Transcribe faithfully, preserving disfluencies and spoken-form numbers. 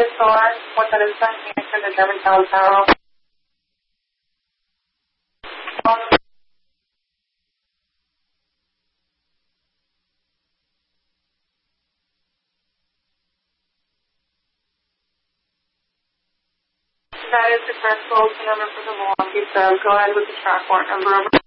Military Store, one that is sent to the Germantown Tower. That is successful. The number for the Milwaukee, so go ahead with the track warrant number over.